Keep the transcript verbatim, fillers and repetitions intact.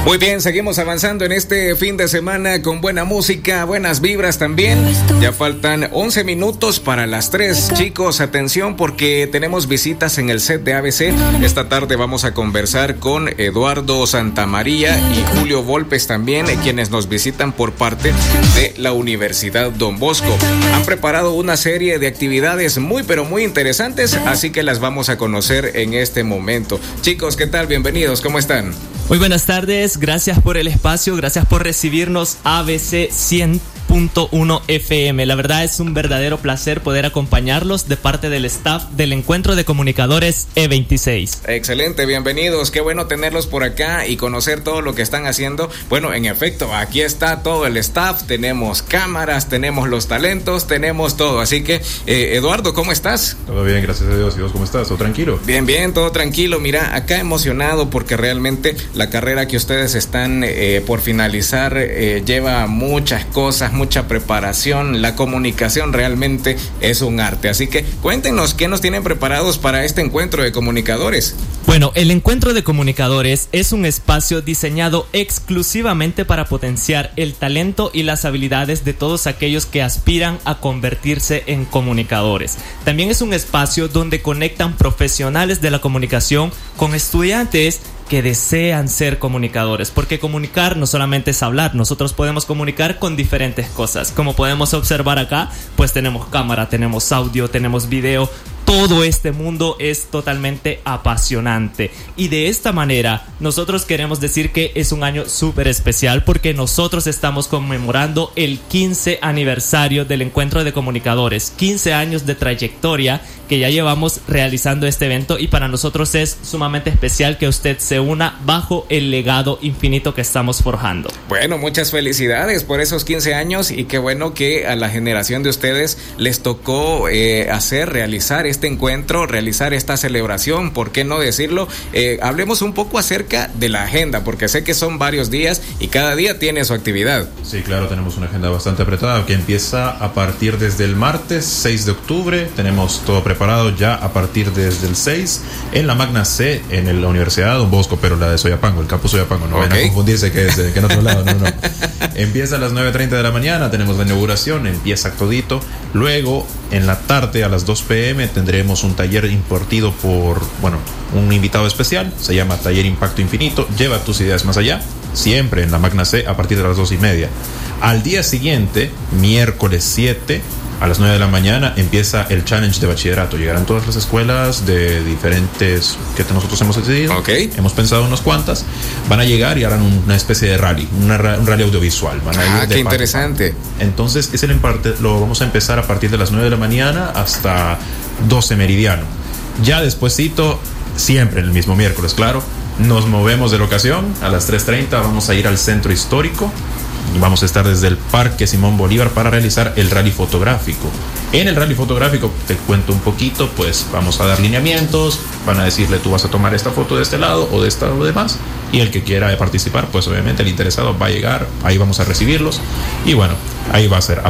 Muy bien, seguimos avanzando en este fin de semana con buena música, buenas vibras también. Ya faltan once minutos para las tres. Chicos, atención porque tenemos visitas en el set de A B C. Esta tarde vamos a conversar con Eduardo Santamaría y Julio Volpes también, quienes nos visitan por parte de la Universidad Don Bosco. Han preparado una serie de actividades muy pero muy interesantes, así que las vamos a conocer en este momento. Chicos, ¿qué tal? Bienvenidos, ¿cómo están? Muy buenas tardes, gracias por el espacio, gracias por recibirnos A B C cien punto uno F M. La verdad es un verdadero placer poder acompañarlos de parte del staff del Encuentro de Comunicadores E veintiséis. Excelente, bienvenidos, qué bueno tenerlos por acá y conocer todo lo que están haciendo. Bueno, en efecto, aquí está todo el staff, tenemos cámaras, tenemos los talentos, tenemos todo, así que eh, Eduardo, ¿cómo estás? Todo bien, gracias a Dios. ¿Y vos cómo estás? ¿Todo tranquilo? Bien, bien, todo tranquilo. Mira, acá emocionado porque realmente la carrera que ustedes están eh, por finalizar eh, lleva muchas cosas, mucha preparación. La comunicación realmente es un arte, así que cuéntenos qué nos tienen preparados para este encuentro de comunicadores. Bueno, el Encuentro de Comunicadores es un espacio diseñado exclusivamente para potenciar el talento y las habilidades de todos aquellos que aspiran a convertirse en comunicadores. También es un espacio donde conectan profesionales de la comunicación con estudiantes que desean ser comunicadores, porque comunicar no solamente es hablar, nosotros podemos comunicar con diferentes cosas. Como podemos observar acá, pues tenemos cámara, tenemos audio, tenemos video. Todo este mundo es totalmente apasionante y de esta manera nosotros queremos decir que es un año súper especial porque nosotros estamos conmemorando el quince aniversario del Encuentro de Comunicadores, quince años de trayectoria que ya llevamos realizando este evento y para nosotros es sumamente especial que usted se una bajo el legado infinito que estamos forjando. Bueno, muchas felicidades por esos quince años y qué bueno que a la generación de ustedes les tocó eh, hacer, realizar este encuentro, realizar esta celebración, ¿por qué no decirlo? Eh, hablemos un poco acerca de la agenda, porque sé que son varios días y cada día tiene su actividad. Sí, claro, tenemos una agenda bastante apretada que empieza a partir desde el martes seis de octubre, tenemos todo preparado ya a partir desde el seis en la Magna C en la Universidad Don Bosco, pero la de Soyapango, el campus Soyapango, no okay. Vayan a confundirse que es de, que en otro lado, no, no. Empieza a las nueve treinta de la mañana, tenemos la inauguración, empieza todito, luego en la tarde a las dos pe eme tendremos un taller impartido por, bueno, un invitado especial, se llama Taller Impacto Infinito, lleva tus ideas más allá, siempre en la Magna C a partir de las dos y media. Al día siguiente, miércoles siete, a las nueve de la mañana empieza el challenge de bachillerato. Llegarán todas las escuelas de diferentes que nosotros hemos decidido. Okay. Hemos pensado unas cuantas. Van a llegar y harán una especie de rally, una, un rally audiovisual. Van a ah, ir qué interesante. Entonces, ese lo vamos a empezar a partir de las nueve de la mañana hasta doce meridiano. Ya despuesito, siempre el mismo miércoles, claro, nos movemos de locación. A las tres treinta vamos a ir al centro histórico. Vamos a estar desde el Parque Simón Bolívar para realizar el rally fotográfico. En el rally fotográfico, te cuento un poquito, pues vamos a dar lineamientos, van a decirle tú vas a tomar esta foto de este lado o de este lado demás, y el que quiera participar, pues obviamente el interesado va a llegar, ahí vamos a recibirlos, y bueno, ahí va a ser